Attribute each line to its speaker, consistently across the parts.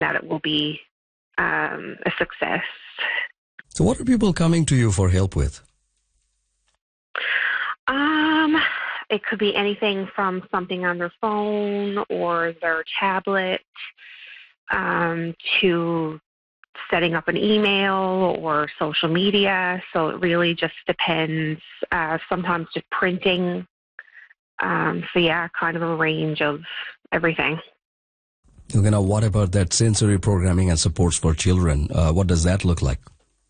Speaker 1: that it will be a success.
Speaker 2: So what are people coming to you for help with?
Speaker 1: It could be anything from something on their phone or their tablet to setting up an email or social media. So it really just depends. Sometimes just printing. So yeah, kind of a range of everything.
Speaker 2: Okay, now what about that sensory programming and supports for children? What does that look like?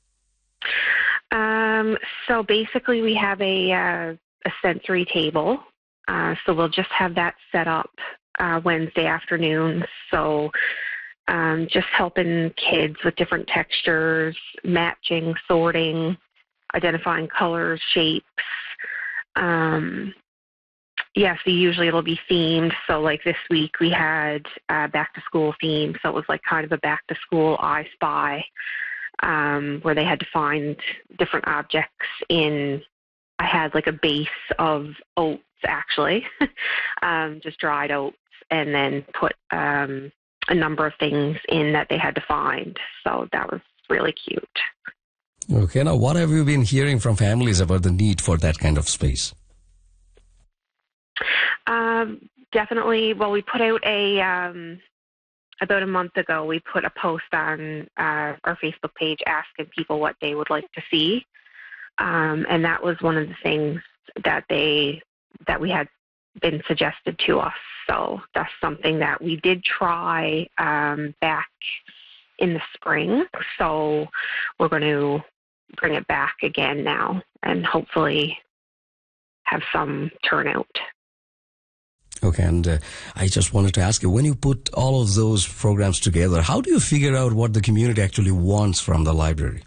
Speaker 1: So basically we have a sensory table. So we'll just have that set up Wednesday afternoons. So just helping kids with different textures, matching, sorting, identifying colors, shapes. So usually it'll be themed. So like this week we had back to school theme. So it was like kind of a back to school I Spy, where they had to find different objects I had like a base of oats actually, just dried oats, and then put a number of things in that they had to find. So that was really cute.
Speaker 2: Okay, now what have you been hearing from families about the need for that kind of space?
Speaker 1: Definitely. Well, we put out about a month ago, we put a post on our Facebook page asking people what they would like to see. And that was one of the things that we had been suggested to us. So that's something that we did try back in the spring. So we're going to bring it back again now and hopefully have some turnout.
Speaker 2: Okay, and I just wanted to ask you, when you put all of those programs together, how do you figure out what the community actually wants from the library?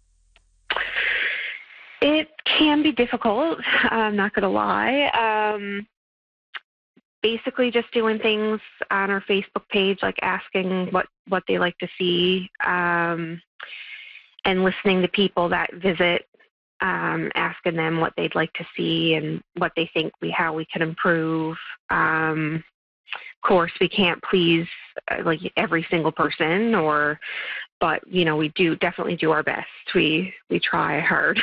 Speaker 1: It can be difficult, I'm not going to lie. Basically just doing things on our Facebook page, like asking what they like to see, and listening to people that visit, asking them what they'd like to see and what they think how we can improve. Of course, we can't please like every single person, but we definitely do our best. We try hard.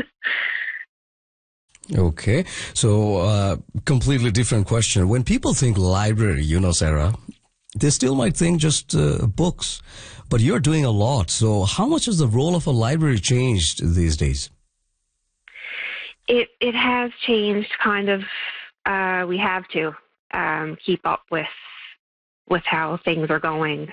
Speaker 2: Okay, so completely different question. When people think library, Sarah, they still might think just books, but you're doing a lot. So how much has the role of a library changed these days?
Speaker 1: It has changed kind of. We have to keep up with how things are going.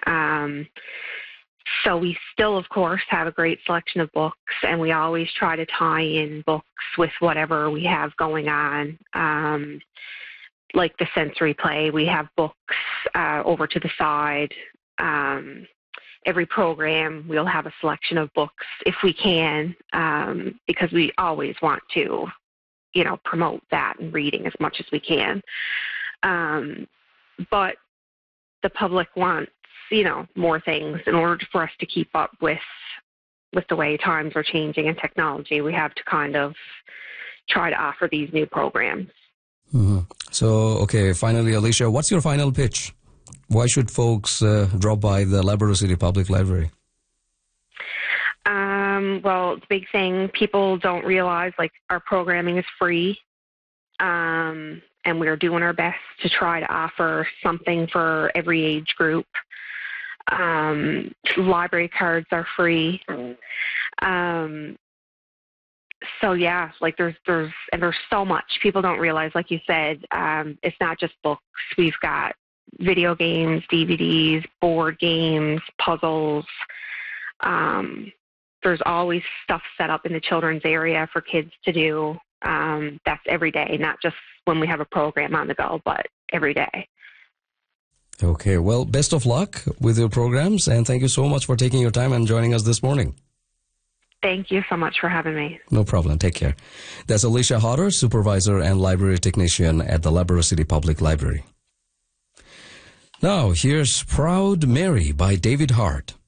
Speaker 1: So we still, of course, have a great selection of books, and we always try to tie in books with whatever we have going on. Like the sensory play, we have books over to the side. Every program, we'll have a selection of books if we can, because we always want to, promote that and reading as much as we can. But the public wants, more things. In order for us to keep up with the way times are changing and technology, we have to kind of try to offer these new programs.
Speaker 2: Mm-hmm. So, okay, finally, Alicia, what's your final pitch? Why should folks drop by the Labrador City Public Library?
Speaker 1: Well, the big thing, people don't realize, our programming is free, and we're doing our best to try to offer something for every age group. Library cards are free. So yeah, there's so much. People don't realize, like you said, it's not just books. We've got video games, DVDs, board games, puzzles. There's always stuff set up in the children's area for kids to do. That's every day, not just when we have a program on the go, but every day.
Speaker 2: Okay, well, best of luck with your programs, and thank you so much for taking your time and joining us this morning.
Speaker 1: Thank you so much for having me.
Speaker 2: No problem. Take care. That's Alicia Hodder, Supervisor and Library Technician at the Labrador City Public Library. Now, here's Proud Mary by David Hart.